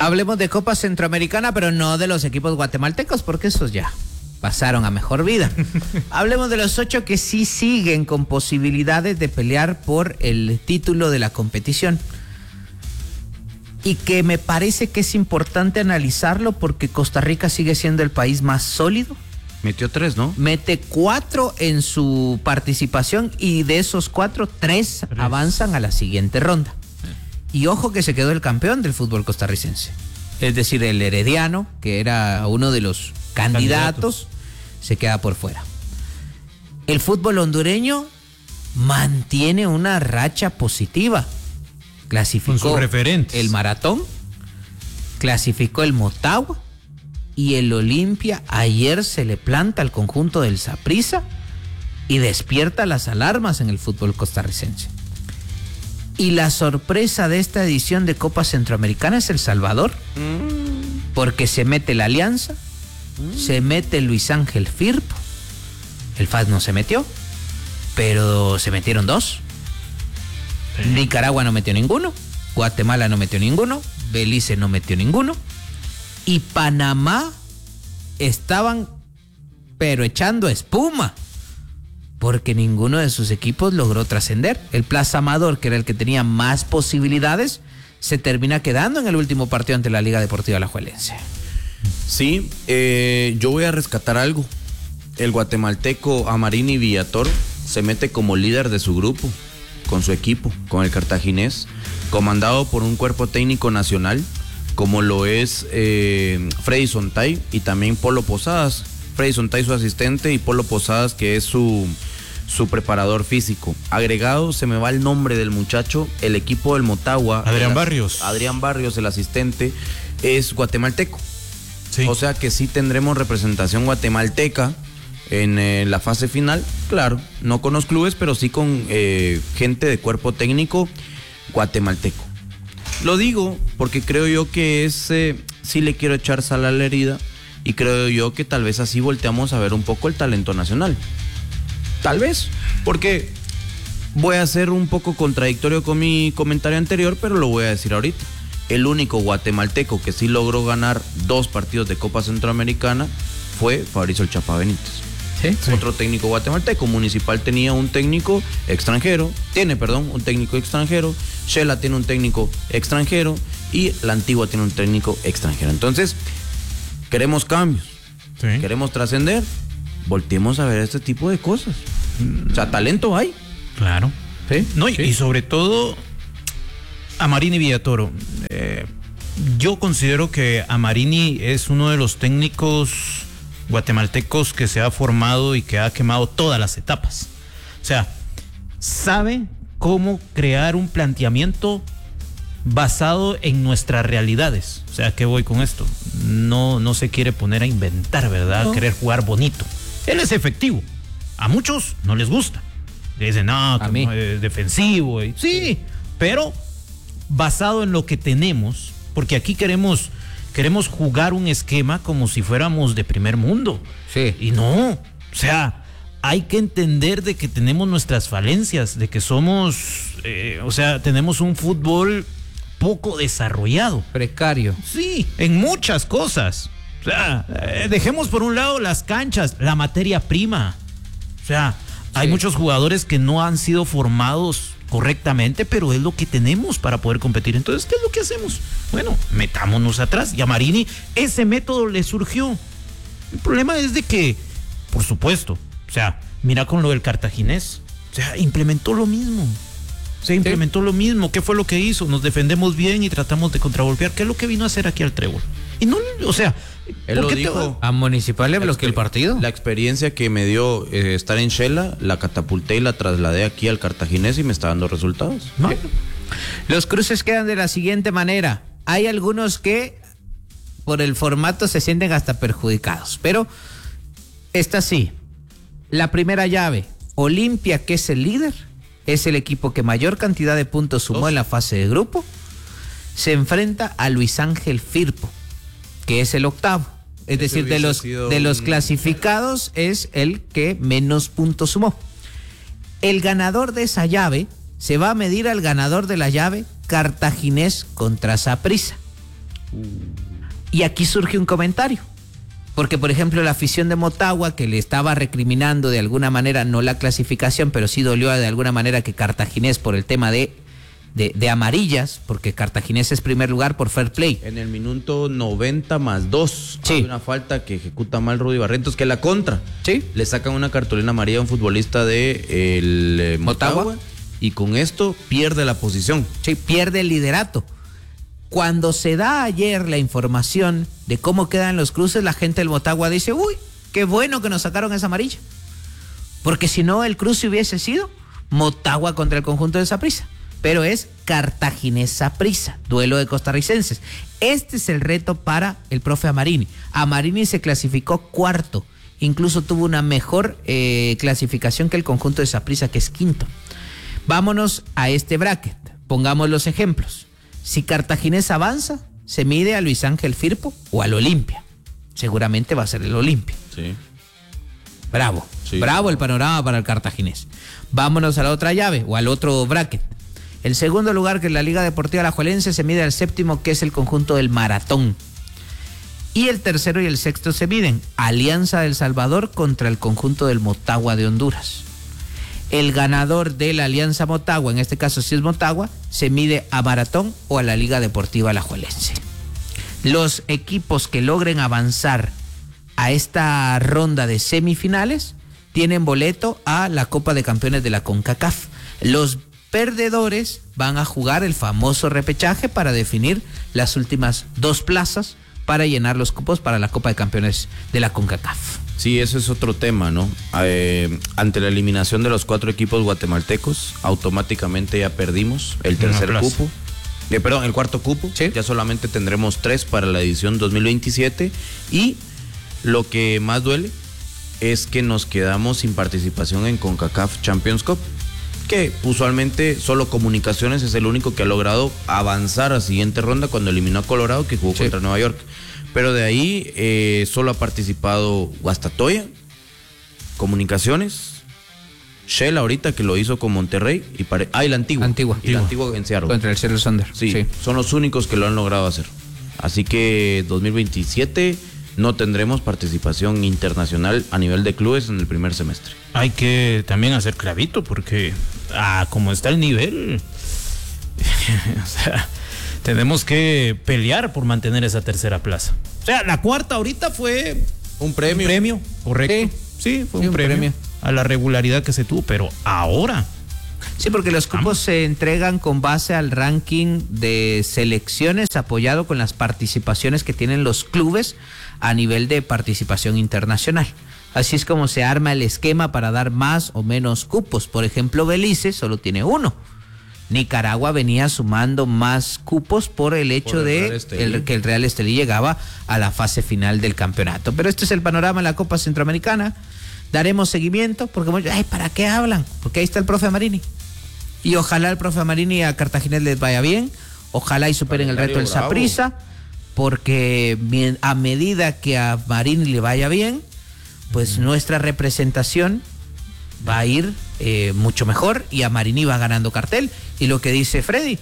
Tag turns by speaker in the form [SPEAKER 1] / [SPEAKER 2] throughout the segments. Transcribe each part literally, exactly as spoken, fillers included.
[SPEAKER 1] Hablemos de Copa Centroamericana, pero no de los equipos guatemaltecos, porque esos ya pasaron a mejor vida. Hablemos de los ocho que sí siguen con posibilidades de pelear por el título de la competición. Y que me parece que es importante analizarlo porque Costa Rica sigue siendo el país más sólido.
[SPEAKER 2] Metió tres, ¿no?
[SPEAKER 1] Mete cuatro en su participación y de esos cuatro, tres, tres. avanzan a la siguiente ronda. Y ojo que se quedó el campeón del fútbol costarricense. Es decir, el Herediano, que era uno de los candidatos, candidatos. se queda por fuera. El fútbol hondureño mantiene una racha positiva. Clasificó el Maratón, clasificó el Motagua y el Olimpia ayer se le planta al conjunto del Saprissa y despierta las alarmas en el fútbol costarricense. Y la sorpresa de esta edición de Copa Centroamericana es El Salvador, mm. porque se mete la Alianza, mm. se mete Luis Ángel Firpo, el F A S no se metió, pero se metieron dos. Sí. Nicaragua no metió ninguno, Guatemala no metió ninguno, Belice no metió ninguno, y Panamá estaban pero echando espuma, porque ninguno de sus equipos logró trascender. El Plaza Amador, que era el que tenía más posibilidades, se termina quedando en el último partido ante la Liga Deportiva Alajuelense.
[SPEAKER 2] Sí, eh, yo voy a rescatar algo. El guatemalteco Amarini Villatoro se mete como líder de su grupo, con su equipo, con el cartaginés, comandado por un cuerpo técnico nacional, como lo es eh, Freddy Sontay y también Polo Posadas. Freddy Sontay su asistente y Polo Posadas, que es su... su preparador físico. Agregado, se me va el nombre del muchacho, el equipo del Motagua.
[SPEAKER 3] Adrián
[SPEAKER 2] el,
[SPEAKER 3] Barrios.
[SPEAKER 2] Adrián Barrios, el asistente, es guatemalteco.
[SPEAKER 3] Sí.
[SPEAKER 2] O sea que sí tendremos representación guatemalteca en eh, la fase final. Claro, no con los clubes, pero sí con eh, gente de cuerpo técnico guatemalteco. Lo digo porque creo yo que es, eh, sí le quiero echar sal a la herida y creo yo que tal vez así volteamos a ver un poco el talento nacional. Tal vez, porque voy a ser un poco contradictorio con mi comentario anterior, pero lo voy a decir ahorita. El único guatemalteco que sí logró ganar dos partidos de Copa Centroamericana fue Fabricio El Chapa Benítez. ¿Sí? Sí. Otro técnico guatemalteco. Municipal tenía un técnico extranjero, tiene, perdón, un técnico extranjero. Shela tiene un técnico extranjero y la Antigua tiene un técnico extranjero. Entonces, queremos cambios, sí. queremos trascender. Volteemos a ver este tipo de cosas. O sea, talento hay.
[SPEAKER 3] Claro.
[SPEAKER 2] ¿Sí?
[SPEAKER 3] No, y,
[SPEAKER 2] sí.
[SPEAKER 3] y sobre todo, Amarini Villatoro. Eh, yo considero que Amarini es uno de los técnicos guatemaltecos que se ha formado y que ha quemado todas las etapas. O sea, sabe cómo crear un planteamiento basado en nuestras realidades. O sea, ¿qué voy con esto? No, no se quiere poner a inventar, ¿verdad? No. Querer jugar bonito. Él es efectivo. A muchos no les gusta. Le dicen, no, que no es defensivo. Sí, pero basado en lo que tenemos, porque aquí queremos, queremos jugar un esquema como si fuéramos de primer mundo.
[SPEAKER 1] Sí.
[SPEAKER 3] Y no, o sea, hay que entender de que tenemos nuestras falencias, de que somos, eh, o sea, tenemos un fútbol poco desarrollado.
[SPEAKER 1] Precario.
[SPEAKER 3] Sí, en muchas cosas. O sea, eh, dejemos por un lado las canchas, la materia prima. O sea, sí. hay muchos jugadores que no han sido formados correctamente, pero es lo que tenemos para poder competir. Entonces, ¿qué es lo que hacemos? Bueno, metámonos atrás. Y a Marini ese método le surgió. El problema es de que, por supuesto, o sea, mira con lo del cartaginés. O sea, implementó lo mismo. Se implementó sí. lo mismo. ¿Qué fue lo que hizo? Nos defendemos bien y tratamos de contragolpear. ¿Qué es lo que vino a hacer aquí al Trébol? Y no, o sea,
[SPEAKER 2] él lo dijo.
[SPEAKER 1] Te... A Municipal le bloqueó el partido.
[SPEAKER 2] La experiencia que me dio eh, estar en Shela, la catapulté y la trasladé aquí al cartaginés y me está dando resultados.
[SPEAKER 1] ¿No? Los cruces quedan de la siguiente manera. Hay algunos que por el formato se sienten hasta perjudicados, pero esta sí. La primera llave, Olimpia, que es el líder, es el equipo que mayor cantidad de puntos sumó Dos. en la fase de grupo, se enfrenta a Luis Ángel Firpo, que es el octavo. Es Ese decir, de los, de los un... clasificados es el que menos puntos sumó. El ganador de esa llave se va a medir al ganador de la llave Cartaginés contra Saprissa. Y aquí surge un comentario. Porque, por ejemplo, la afición de Motagua, que le estaba recriminando de alguna manera, no la clasificación, pero sí dolió de alguna manera que Cartaginés por el tema de, de, de amarillas, porque Cartaginés es primer lugar por fair play.
[SPEAKER 2] En el minuto noventa más dos,
[SPEAKER 1] sí.
[SPEAKER 2] Hay una falta que ejecuta mal Rudy Barrientos, que la contra.
[SPEAKER 1] Sí.
[SPEAKER 2] Le sacan una cartulina amarilla a un futbolista de el, eh, Motagua, Motagua, y con esto pierde la posición.
[SPEAKER 1] Sí, pierde el liderato. Cuando se da ayer la información de cómo quedan los cruces, la gente del Motagua dice, uy, qué bueno que nos sacaron esa amarilla. Porque si no, el cruce hubiese sido Motagua contra el conjunto de Saprissa. Pero es Cartaginés Saprissa, duelo de costarricenses. Este es el reto para el profe Amarini. Amarini se clasificó cuarto, incluso tuvo una mejor eh, clasificación que el conjunto de Saprissa, que es quinto. Vámonos a este bracket, pongamos los ejemplos. Si Cartaginés avanza, se mide a Luis Ángel Firpo o al Olimpia. Seguramente va a ser el Olimpia.
[SPEAKER 2] Sí.
[SPEAKER 1] Bravo,
[SPEAKER 2] sí.
[SPEAKER 1] Bravo el panorama para el Cartaginés. Vámonos a la otra llave o al otro bracket. El segundo lugar, que es la Liga Deportiva Alajuelense, se mide al séptimo, que es el conjunto del Maratón. Y el tercero y el sexto se miden Alianza del Salvador contra el conjunto del Motagua de Honduras. El ganador de la Alianza Motagua, en este caso si es Motagua, se mide a Maratón o a la Liga Deportiva Alajuelense. Los equipos que logren avanzar a esta ronda de semifinales tienen boleto a la Copa de Campeones de la CONCACAF. Los perdedores van a jugar el famoso repechaje para definir las últimas dos plazas para llenar los cupos para la Copa de Campeones de la CONCACAF.
[SPEAKER 2] Sí, eso es otro tema, ¿no? Eh, ante la eliminación de los cuatro equipos guatemaltecos, automáticamente ya perdimos el tercer cupo. Eh, perdón, el cuarto cupo.
[SPEAKER 1] ¿Sí?
[SPEAKER 2] Ya solamente tendremos tres para la edición dos mil veintisiete. Y lo que más duele es que nos quedamos sin participación en CONCACAF Champions Cup, que usualmente solo Comunicaciones es el único que ha logrado avanzar a siguiente ronda cuando eliminó a Colorado, que jugó sí. contra Nueva York. Pero de ahí eh, solo ha participado Guastatoya, Comunicaciones, Shell ahorita que lo hizo con Monterrey y pare... ah, y la Antigua.
[SPEAKER 1] Antigua.
[SPEAKER 2] Y la Antigua en Seattle.
[SPEAKER 1] Contra el Seattle Thunder.
[SPEAKER 2] Sí, sí, son los únicos que lo han logrado hacer. Así que dos mil veintisiete no tendremos participación internacional a nivel de clubes en el primer semestre.
[SPEAKER 3] Hay que también hacer clavito porque, ah, como está el nivel, o sea, tenemos que pelear por mantener esa tercera plaza. O sea, la cuarta ahorita fue
[SPEAKER 2] un premio.
[SPEAKER 3] Un premio, correcto. Sí, sí fue sí, un, un premio, premio a la regularidad que se tuvo, pero ahora...
[SPEAKER 1] Sí, porque los cupos Vamos. se entregan con base al ranking de selecciones apoyado con las participaciones que tienen los clubes a nivel de participación internacional. Así es como se arma el esquema para dar más o menos cupos. Por ejemplo, Belice solo tiene uno. Nicaragua venía sumando más cupos por el hecho por el de el, que el Real Estelí llegaba a la fase final del campeonato. Pero este es el panorama en la Copa Centroamericana. Daremos seguimiento porque, ay, ¿para qué hablan? Porque ahí está el profe Amarini. Y ojalá el profe Amarini a Cartaginés les vaya bien. Ojalá y superen el reto del Saprissa. Porque a medida que a Amarini le vaya bien, pues uh-huh. nuestra representación va a ir eh, mucho mejor y Amarini va ganando cartel. Y lo que dice Freddy,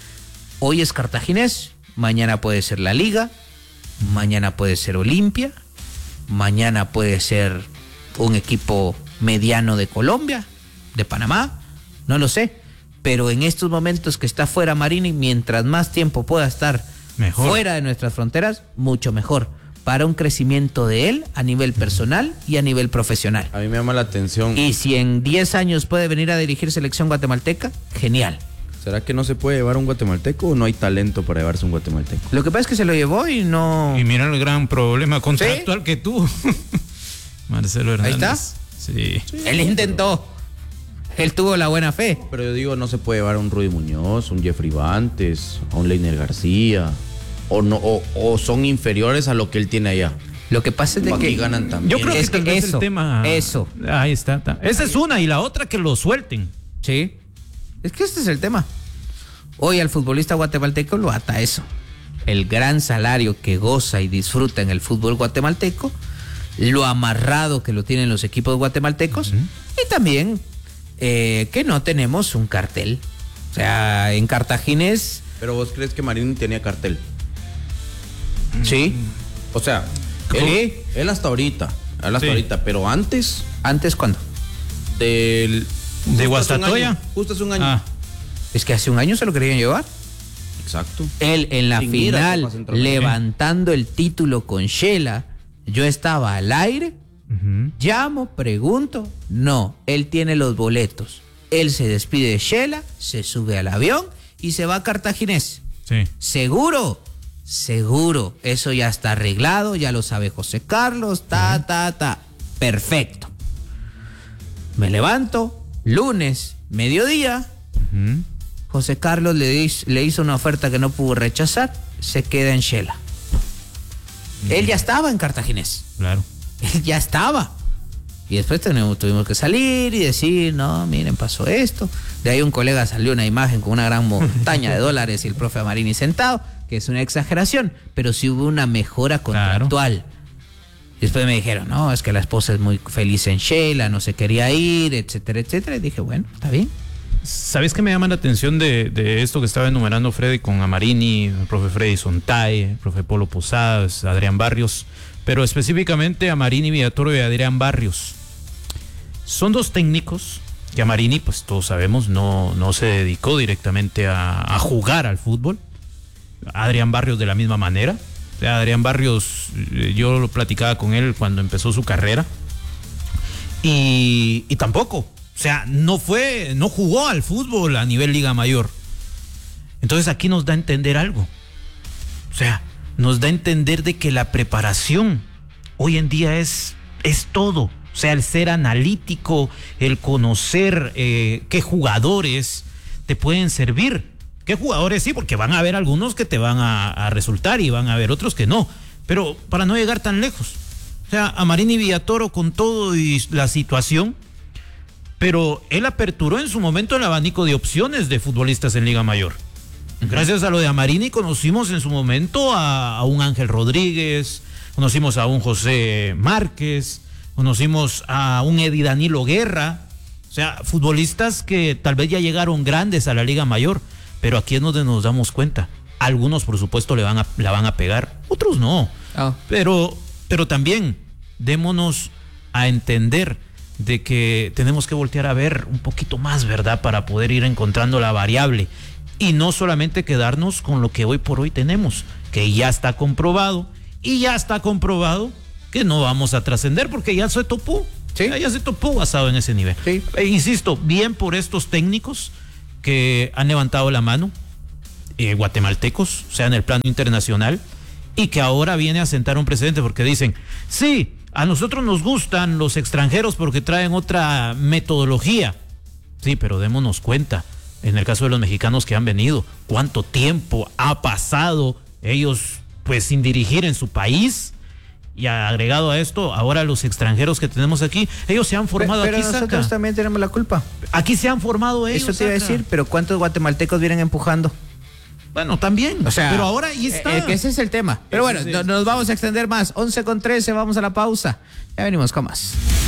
[SPEAKER 1] hoy es Cartaginés, mañana puede ser la Liga, mañana puede ser Olimpia, mañana puede ser un equipo mediano de Colombia, de Panamá, no lo sé. Pero en estos momentos que está fuera Amarini, mientras más tiempo pueda estar mejor. Fuera de nuestras fronteras, mucho mejor. Para un crecimiento de él a nivel personal y a nivel profesional.
[SPEAKER 2] A mí me llama la atención.
[SPEAKER 1] Y si en diez años puede venir a dirigir selección guatemalteca, genial.
[SPEAKER 2] ¿Será que no se puede llevar un guatemalteco o no hay talento para llevarse un guatemalteco?
[SPEAKER 1] Lo que pasa es que se lo llevó y no...
[SPEAKER 3] Y mira el gran problema contractual ¿Sí? que tuvo Marcelo Hernández.
[SPEAKER 1] Ahí está.
[SPEAKER 3] Sí.
[SPEAKER 1] sí. Él intentó. Él tuvo la buena fe.
[SPEAKER 2] Pero yo digo, no se puede llevar a un Rudy Muñoz, un Jeffrey Bantes, a un Leiner García... O, no, o, o son inferiores a lo que él tiene allá.
[SPEAKER 1] Lo que pasa es de que
[SPEAKER 2] ganan también.
[SPEAKER 3] Yo creo que
[SPEAKER 1] es
[SPEAKER 3] tal
[SPEAKER 1] que
[SPEAKER 3] vez
[SPEAKER 1] eso,
[SPEAKER 3] el tema.
[SPEAKER 1] Eso.
[SPEAKER 3] Ahí está, está. Esa es una y la otra que lo suelten.
[SPEAKER 1] Sí. Es que este es el tema. Hoy al futbolista guatemalteco lo ata eso. El gran salario que goza y disfruta en el fútbol guatemalteco, lo amarrado que lo tienen los equipos guatemaltecos uh-huh. y también eh, que no tenemos un cartel. O sea, en Cartaginés.
[SPEAKER 2] Pero vos crees que Marini tenía cartel. Sí. O sea, él, él hasta ahorita, él hasta sí. ahorita, pero antes.
[SPEAKER 1] ¿Antes cuándo?
[SPEAKER 2] Del.
[SPEAKER 3] ¿De Guastatoya?
[SPEAKER 2] Justo hace un año.
[SPEAKER 1] Ah. Es que hace un año se lo querían llevar.
[SPEAKER 2] Exacto.
[SPEAKER 1] Él en la Sin final, levantando el título con Shela, yo estaba al aire, uh-huh. llamo, pregunto, no, él tiene los boletos. Él se despide de Shela, se sube al avión y se va a Cartaginés.
[SPEAKER 3] Sí.
[SPEAKER 1] ¿Seguro? Seguro. Eso ya está arreglado, ya lo sabe José Carlos, ta, uh-huh. ta, ta. Perfecto. Me levanto, lunes, mediodía.
[SPEAKER 3] Uh-huh.
[SPEAKER 1] José Carlos le hizo, le hizo una oferta que no pudo rechazar, se queda en Shela. Uh-huh. Él ya estaba en Cartaginés.
[SPEAKER 3] Claro.
[SPEAKER 1] Él ya estaba. Y después tenemos, tuvimos que salir y decir, no, miren, pasó esto. De ahí un colega salió una imagen con una gran montaña de dólares y el profe Amarini sentado, que es una exageración, pero sí hubo una mejora contractual. Claro. Después me dijeron, no, es que la esposa es muy feliz en Shela, no se quería ir, etcétera, etcétera. Y dije, bueno, está bien.
[SPEAKER 3] ¿Sabes qué me llama la atención de, de esto que estaba enumerando Freddy con Amarini, el profe Freddy Sontay, el profe Polo Posadas, Adrián Barrios, pero específicamente Amarini, Villatoro y Adrián Barrios? Son dos técnicos que Amarini, pues todos sabemos, no, no se dedicó directamente a, a jugar al fútbol. Adrián Barrios de la misma manera. O sea, Adrián Barrios, yo lo platicaba con él cuando empezó su carrera y, y tampoco, o sea, no fue, no jugó al fútbol a nivel Liga Mayor. Entonces aquí nos da a entender algo. O sea, nos da a entender de que la preparación hoy en día es, es todo. O sea, el ser analítico, el conocer eh, qué jugadores te pueden servir. ¿Qué jugadores sí? Porque van a haber algunos que te van a, a resultar y van a haber otros que no. Pero para no llegar tan lejos. O sea, Amarini Villatoro con todo y la situación, pero él aperturó en su momento el abanico de opciones de futbolistas en Liga Mayor. Uh-huh. Gracias a lo de Amarini conocimos en su momento a, a un Ángel Rodríguez, conocimos a un José Márquez, conocimos a un Eddie Danilo Guerra. O sea, futbolistas que tal vez ya llegaron grandes a la Liga Mayor. Pero aquí es donde nos damos cuenta. Algunos, por supuesto, le van a, la van a pegar, otros no. Oh. Pero, pero también démonos a entender de que tenemos que voltear a ver un poquito más, ¿verdad? Para poder ir encontrando la variable. Y no solamente quedarnos con lo que hoy por hoy tenemos, que ya está comprobado, y ya está comprobado que no vamos a trascender porque ya se topó. ¿Sí? Ya, ya se topó basado en ese nivel. Sí. E insisto, bien por estos técnicos que han levantado la mano, eh, guatemaltecos, o sea, en el plano internacional, y que ahora viene a sentar un precedente porque dicen, sí, a nosotros nos gustan los extranjeros porque traen otra metodología. Sí, pero démonos cuenta, en el caso de los mexicanos que han venido, cuánto tiempo ha pasado ellos pues sin dirigir en su país. Y agregado a esto, ahora los extranjeros que tenemos aquí, ellos se han formado
[SPEAKER 1] pero, pero
[SPEAKER 3] aquí. Pero
[SPEAKER 1] nosotros
[SPEAKER 3] saca.
[SPEAKER 1] también tenemos la culpa.
[SPEAKER 3] Aquí se han formado ellos.
[SPEAKER 1] Eso te iba a decir, pero ¿cuántos guatemaltecos vienen empujando?
[SPEAKER 3] Bueno, también. O sea, pero ahora ahí está.
[SPEAKER 1] Eh, que ese es el tema. Pero bueno,
[SPEAKER 3] sí.
[SPEAKER 1] no, nos vamos a extender más. once con trece, vamos a la pausa. Ya venimos con más.